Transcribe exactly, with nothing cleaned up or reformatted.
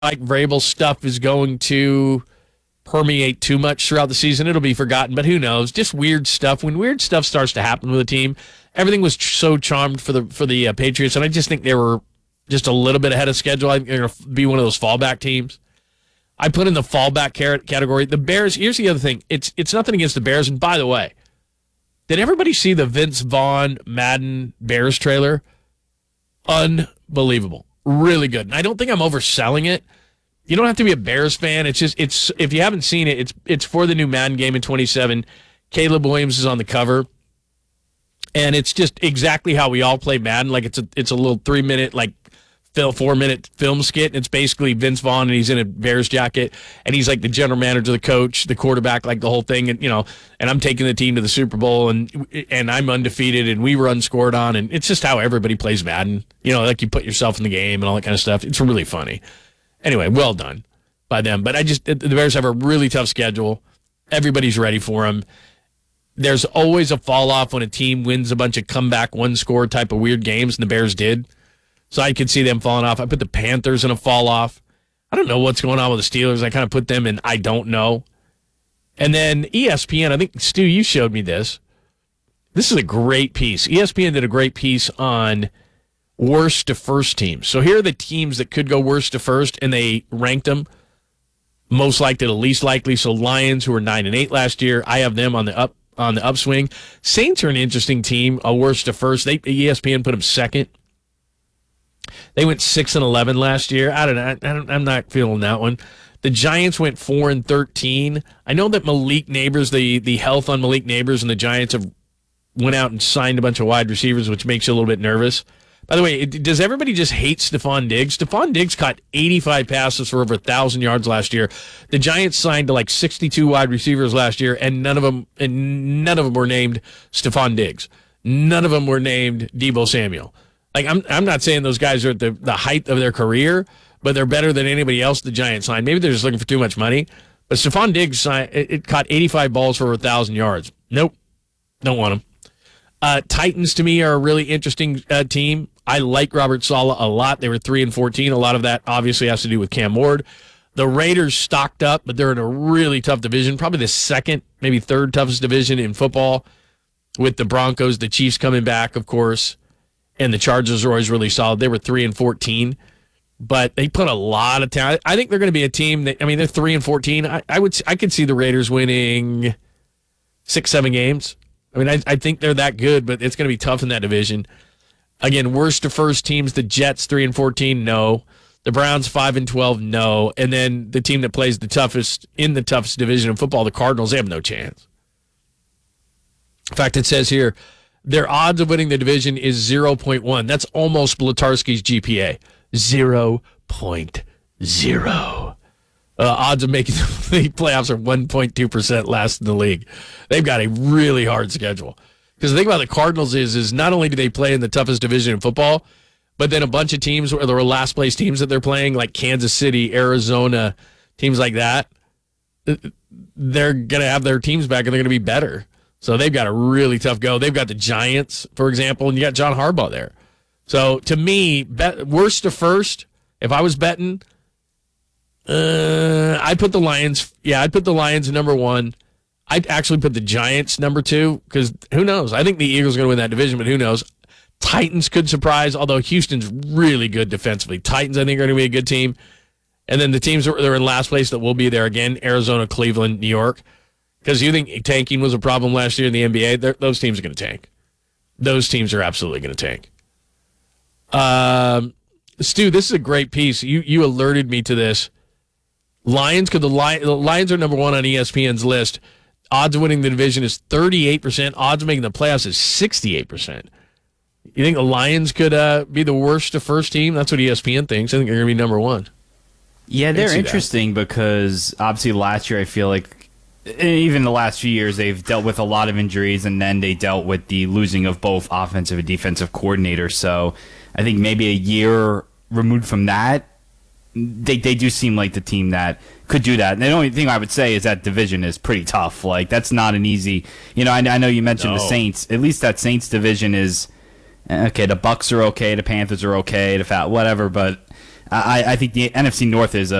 like Vrabel stuff is going to permeate too much throughout the season. It'll be forgotten, but who knows? Just weird stuff. When weird stuff starts to happen with a team, everything was so charmed for the for the uh, Patriots, and I just think they were just a little bit ahead of schedule. I think they're going to be one of those fallback teams. I put in the fallback category. The Bears, here's the other thing. It's it's nothing against the Bears, and by the way, did everybody see the Vince Vaughn Madden Bears trailer? Unbelievable. Really good. And I don't think I'm overselling it. You don't have to be a Bears fan. It's just it's if you haven't seen it, it's it's for the new Madden game in twenty-seven. Caleb Williams is on the cover. And it's just exactly how we all play Madden. Like it's a it's a little three minute like four minute film skit. And it's basically Vince Vaughn, and he's in a Bears jacket, and he's like the general manager, the coach, the quarterback, like the whole thing. And you know, and I'm taking the team to the Super Bowl, and and I'm undefeated, and we were unscored on, and it's just how everybody plays Madden. You know, like you put yourself in the game and all that kind of stuff. It's really funny. Anyway, well done by them. But I just the Bears have a really tough schedule. Everybody's ready for them. There's always a fall off when a team wins a bunch of comeback one score type of weird games, and the Bears did. So I could see them falling off. I put the Panthers in a fall off. I don't know what's going on with the Steelers. I kind of put them in I don't know. And then E S P N, I think, Stu, you showed me this. This is a great piece. E S P N did a great piece on worst to first teams. So here are the teams that could go worst to first, and they ranked them most likely to least likely. So Lions, who were nine and eight last year, I have them on the up on the upswing. Saints are an interesting team, a worst to first. They E S P N put them second. They went six and eleven last year. I don't know. I don't, I'm not feeling that one. The Giants went four and thirteen. I know that Malik Neighbors, the the health on Malik Neighbors, and the Giants have went out and signed a bunch of wide receivers, which makes you a little bit nervous. By the way, it, does everybody just hate Stephon Diggs? Stephon Diggs caught eighty-five passes for over one thousand yards last year. The Giants signed to like sixty-two wide receivers last year, and none of them and none of them were named Stephon Diggs. None of them were named Deebo Samuel. Like I'm I'm not saying those guys are at the, the height of their career, but they're better than anybody else the Giants signed. Maybe they're just looking for too much money. But Stephon Diggs signed, it, it caught eighty-five balls for one thousand yards. Nope. Don't want him. Uh, Titans, to me, are a really interesting uh, team. I like Robert Saleh a lot. They were three and fourteen. A lot of that obviously has to do with Cam Ward. The Raiders stocked up, but they're in a really tough division, probably the second, maybe third toughest division in football, with the Broncos, the Chiefs coming back, of course, and the Chargers are always really solid. They were three and fourteen, but they put a lot of talent. I think they're going to be a team that, I mean, they're three and fourteen. I, I would, I could see the Raiders winning six, seven games. I mean, I, I think they're that good, but it's going to be tough in that division. Again, worst to first teams, the Jets three and fourteen, no. The Browns five and twelve, no. And then the team that plays the toughest in the toughest division of football, the Cardinals, they have no chance. In fact, it says here, their odds of winning the division is zero point one. That's almost Blatarski's G P A. zero point zero. Uh, odds of making the playoffs are one point two percent last in the league. They've got a really hard schedule. Because the thing about the Cardinals is, is not only do they play in the toughest division in football, but then a bunch of teams, where there are last place teams that they're playing, like Kansas City, Arizona, teams like that, they're going to have their teams back and they're going to be better. So they've got a really tough go. They've got the Giants, for example, and you got John Harbaugh there. So to me, bet, worst to first, if I was betting, uh, I'd put the Lions. Yeah, I'd put the Lions number one. I'd actually put the Giants number two, because who knows? I think the Eagles are going to win that division, but who knows? Titans could surprise, although Houston's really good defensively. Titans, I think, are going to be a good team. And then the teams that are in last place that will be there again, Arizona, Cleveland, New York. Because you think tanking was a problem last year in the N B A, those teams are going to tank. Those teams are absolutely going to tank. Um, Stu, this is a great piece. You you alerted me to this. Lions, because the, Li- the Lions are number one on E S P N's list. Odds of winning the division is thirty-eight percent. Odds of making the playoffs is sixty-eight percent. You think the Lions could uh, be the worst to first team? That's what E S P N thinks. I think they're going to be number one. Yeah, they're interesting that. Because obviously last year I feel like, even the last few years, they've dealt with a lot of injuries, and then they dealt with the losing of both offensive and defensive coordinators. So I think maybe a year removed from that, they they do seem like the team that could do that. And the only thing I would say is that division is pretty tough. Like, that's not an easy, you know, I, I know you mentioned no. the Saints. At least that Saints division is, okay, the Bucks are okay, the Panthers are okay, the Fat, whatever, but I, I think the N F C North is a